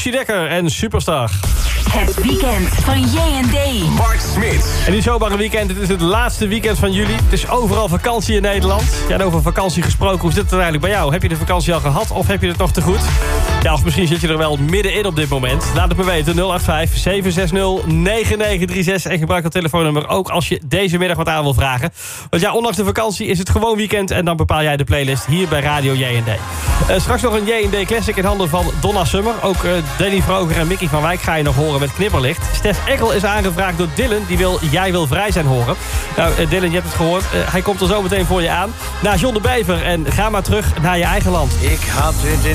Lucie Dekker en Superstar. Het weekend van J&D. Mark Smit. En die zomere weekend, het is het laatste weekend van juli. Het is overal vakantie in Nederland. Ja, en over vakantie gesproken, hoe zit het er eigenlijk bij jou? Heb je de vakantie al gehad of heb je het nog te goed? Ja, of misschien zit je er wel middenin op dit moment. Laat het me weten, 085-760-9936. En gebruik dat telefoonnummer ook als je deze middag wat aan wil vragen. Want ja, ondanks de vakantie is het gewoon weekend en dan bepaal jij de playlist hier bij Radio J&D. Straks nog een J&D Classic in handen van Donna Summer. Ook Danny Vroger en Mickey van Wijk ga je nog horen met Knipperlicht. Stef Eckel is aangevraagd door Dylan. Die wil Jij wil vrij zijn horen. Nou, Dylan, je hebt het gehoord. Hij komt er zo meteen voor je aan. Na John de Bever en ga maar terug naar je eigen land. Ik had het in